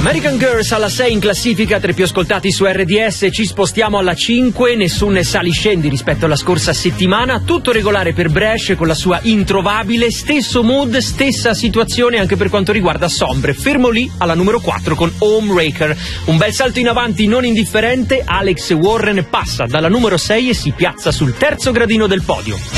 American Girls alla 6 in classifica, tra i più ascoltati su RDS. Ci spostiamo alla 5, nessun sali-scendi rispetto alla scorsa settimana. Tutto regolare per Bresh con la sua Introvabile, stesso mood, stessa situazione anche per quanto riguarda Sombre, fermo lì alla numero 4 con Homewrecker. Un bel salto in avanti non indifferente, Alex Warren passa dalla numero 6 e si piazza sul terzo gradino del podio.